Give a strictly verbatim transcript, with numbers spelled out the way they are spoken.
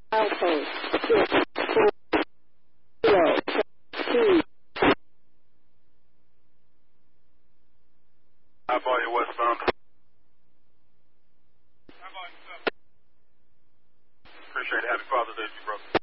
Alpha six four zero two. How far you westbound? Appreciate it. Happy Father's Day, brother.